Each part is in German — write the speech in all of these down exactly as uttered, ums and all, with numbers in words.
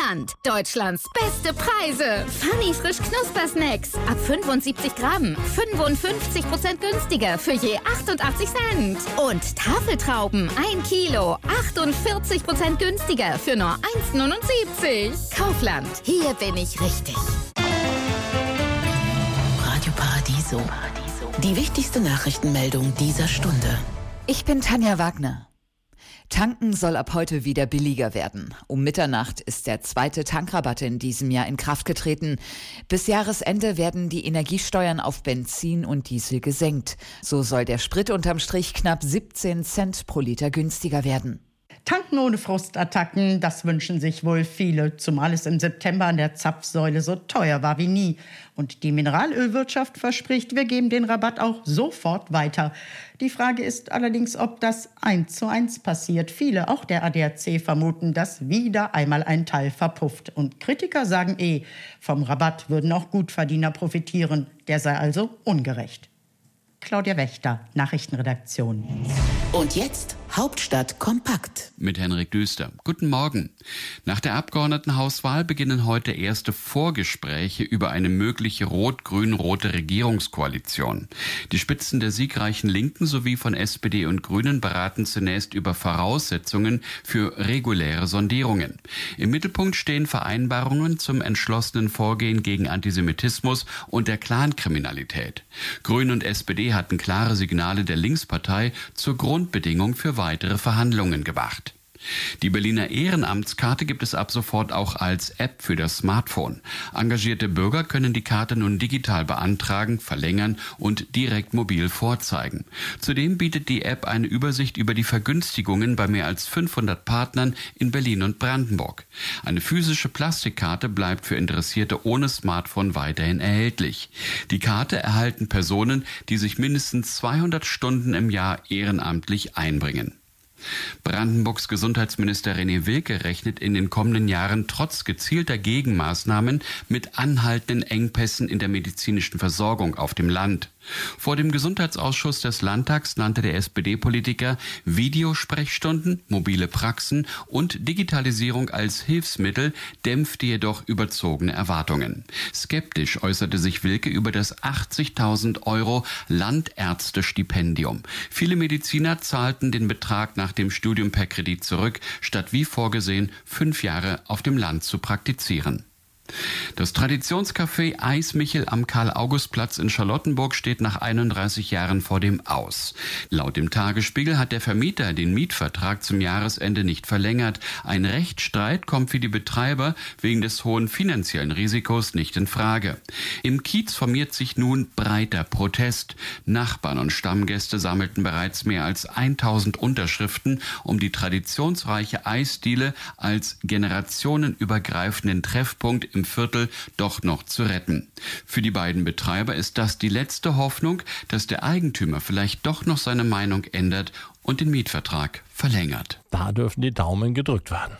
Kaufland. Deutschlands beste Preise. Funny frisch Knuspersnacks. Ab fünfundsiebzig Gramm. fünfundfünfzig Prozent günstiger für je achtundachtzig Cent. Und Tafeltrauben. ein Kilo. achtundvierzig Prozent günstiger für nur eins neunundsiebzig. Kaufland. Hier bin ich richtig. Radio Paradiso. Die wichtigste Nachrichtenmeldung dieser Stunde. Ich bin Tanja Wagner. Tanken soll ab heute wieder billiger werden. Um Mitternacht ist der zweite Tankrabatt in diesem Jahr in Kraft getreten. Bis Jahresende werden die Energiesteuern auf Benzin und Diesel gesenkt. So soll der Sprit unterm Strich knapp siebzehn Cent pro Liter günstiger werden. Tanken ohne Frustattacken, das wünschen sich wohl viele, zumal es im September an der Zapfsäule so teuer war wie nie. Und die Mineralölwirtschaft verspricht, wir geben den Rabatt auch sofort weiter. Die Frage ist allerdings, ob das eins zu eins passiert. Viele, auch der A D A C, vermuten, dass wieder einmal ein Teil verpufft. Und Kritiker sagen eh, vom Rabatt würden auch Gutverdiener profitieren. Der sei also ungerecht. Claudia Wächter, Nachrichtenredaktion. Und jetzt Hauptstadt kompakt. Mit Henrik Düster. Guten Morgen. Nach der Abgeordnetenhauswahl beginnen heute erste Vorgespräche über eine mögliche rot-grün-rote Regierungskoalition. Die Spitzen der siegreichen Linken sowie von S P D und Grünen beraten zunächst über Voraussetzungen für reguläre Sondierungen. Im Mittelpunkt stehen Vereinbarungen zum entschlossenen Vorgehen gegen Antisemitismus und der Clankriminalität. Grüne und S P D hatten klare Signale der Linkspartei zur Grundbedingung für weitere Verhandlungen gemacht. Die Berliner Ehrenamtskarte gibt es ab sofort auch als App für das Smartphone. Engagierte Bürger können die Karte nun digital beantragen, verlängern und direkt mobil vorzeigen. Zudem bietet die App eine Übersicht über die Vergünstigungen bei mehr als fünfhundert Partnern in Berlin und Brandenburg. Eine physische Plastikkarte bleibt für Interessierte ohne Smartphone weiterhin erhältlich. Die Karte erhalten Personen, die sich mindestens zweihundert Stunden im Jahr ehrenamtlich einbringen. Brandenburgs Gesundheitsminister René Wilke rechnet in den kommenden Jahren trotz gezielter Gegenmaßnahmen mit anhaltenden Engpässen in der medizinischen Versorgung auf dem Land. Vor dem Gesundheitsausschuss des Landtags nannte der S P D-Politiker Videosprechstunden, mobile Praxen und Digitalisierung als Hilfsmittel, dämpfte jedoch überzogene Erwartungen. Skeptisch äußerte sich Wilke über das achtzigtausend Euro Landärztestipendium. Viele Mediziner zahlten den Betrag nach dem Studium per Kredit zurück, statt wie vorgesehen fünf Jahre auf dem Land zu praktizieren. Das Traditionscafé Eismichel am Karl-August-Platz in Charlottenburg steht nach einunddreißig Jahren vor dem Aus. Laut dem Tagesspiegel hat der Vermieter den Mietvertrag zum Jahresende nicht verlängert. Ein Rechtsstreit kommt für die Betreiber wegen des hohen finanziellen Risikos nicht in Frage. Im Kiez formiert sich nun breiter Protest. Nachbarn und Stammgäste sammelten bereits mehr als tausend Unterschriften, um die traditionsreiche Eisdiele als generationenübergreifenden Treffpunkt im Viertel doch noch zu retten. Für die beiden Betreiber ist das die letzte Hoffnung, dass der Eigentümer vielleicht doch noch seine Meinung ändert und den Mietvertrag verlängert. Da dürfen die Daumen gedrückt werden.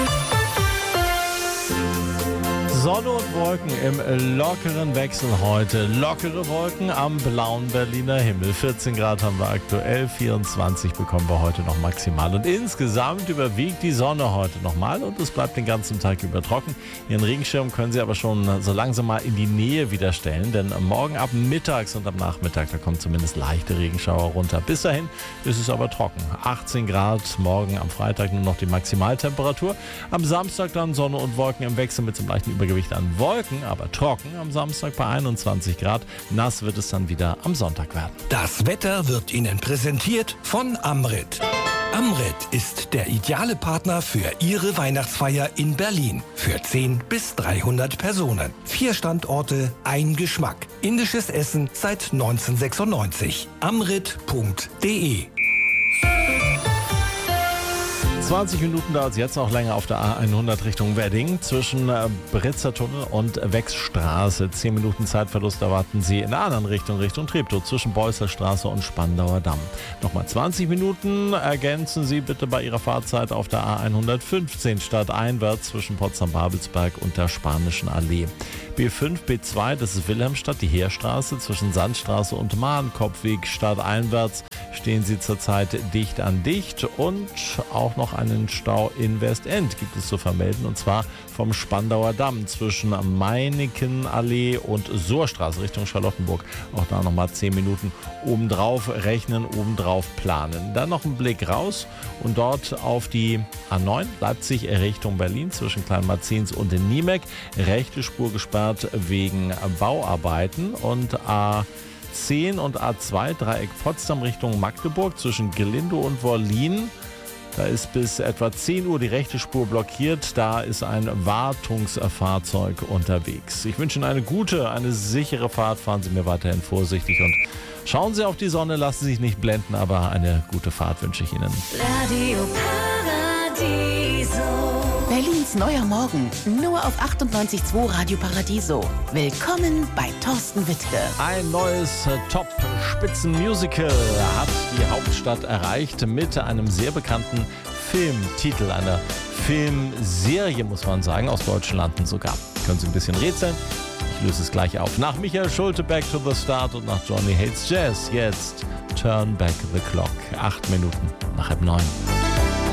Sonne und Wolken im lockeren Wechsel heute. Lockere Wolken am blauen Berliner Himmel. vierzehn Grad haben wir aktuell, vierundzwanzig bekommen wir heute noch maximal. Und insgesamt überwiegt die Sonne heute nochmal und es bleibt den ganzen Tag über trocken. Ihren Regenschirm können Sie aber schon so langsam mal in die Nähe wieder stellen, denn morgen ab mittags und am Nachmittag, da kommen zumindest leichte Regenschauer runter. Bis dahin ist es aber trocken. achtzehn Grad, morgen am Freitag nur noch die Maximaltemperatur. Am Samstag dann Sonne und Wolken im Wechsel mit so einem leichten Übergewicht an Wolken, aber trocken am Samstag bei einundzwanzig Grad. Nass wird es dann wieder am Sonntag werden. Das Wetter wird Ihnen präsentiert von Amrit. Amrit ist der ideale Partner für Ihre Weihnachtsfeier in Berlin. Für zehn bis dreihundert Personen. Vier Standorte, ein Geschmack. Indisches Essen seit neunzehnhundertsechsundneunzig. amrit punkt de. zwanzig Minuten dauert es jetzt auch länger auf der A hundert Richtung Wedding zwischen äh, Britzer Tunnel und Wechsstraße. zehn Minuten Zeitverlust erwarten Sie in der anderen Richtung, Richtung Treptow, zwischen Beusler Straße und Spandauer Damm. Nochmal zwanzig Minuten ergänzen Sie bitte bei Ihrer Fahrzeit auf der A hundertfünfzehn stadteinwärts zwischen Potsdam-Babelsberg und der Spanischen Allee. B fünf, B zwei, das ist Wilhelmstadt, die Heerstraße zwischen Sandstraße und Mahnkopfweg stadteinwärts. stehen sie zurzeit dicht an dicht und auch noch einen Stau in Westend gibt es zu vermelden, und zwar vom Spandauer Damm zwischen Meinikenallee und Sohrstraße Richtung Charlottenburg. Auch da nochmal zehn Minuten obendrauf rechnen, obendrauf planen. Dann noch ein Blick raus und dort auf die A neun Leipzig Richtung Berlin zwischen Kleinmarzins und in Niemek. Rechte Spur gesperrt wegen Bauarbeiten und A zehn und A zwei Dreieck Potsdam Richtung Magdeburg zwischen Gelindo und Wollin. Da ist bis etwa zehn Uhr die rechte Spur blockiert. Da ist ein Wartungsfahrzeug unterwegs. Ich wünsche Ihnen eine gute, eine sichere Fahrt. Fahren Sie mir weiterhin vorsichtig und schauen Sie auf die Sonne, lassen Sie sich nicht blenden, aber eine gute Fahrt wünsche ich Ihnen. Radio Paradiso. Berlins neuer Morgen. Nur auf achtundneunzig Komma zwei Radio Paradiso. Willkommen bei Thorsten Wittke. Ein neues Top-Spitzen-Musical hat die Hauptstadt erreicht mit einem sehr bekannten Filmtitel, einer Filmserie, muss man sagen, aus deutschen Landen sogar. Können Sie ein bisschen rätseln? Ich löse es gleich auf. Nach Michael Schulte Back to the Start und nach Johnny Hates Jazz jetzt Turn Back the Clock. Acht Minuten nach halb neun.